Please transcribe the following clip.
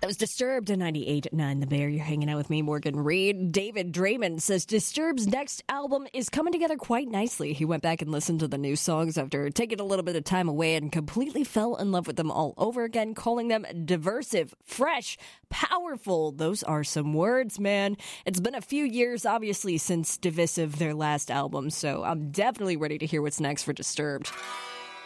That was Disturbed at 98.9 The Bear. You're hanging out with me, Morgan Reed. David Draymond says Disturbed's next album is coming together quite nicely. He went back and listened to the new songs after taking a little bit of time away and completely fell in love with them all over again, calling them diversive, fresh, powerful. Those are some words, man. It's been a few years, obviously, since Divisive, their last album, so I'm definitely ready to hear what's next for Disturbed.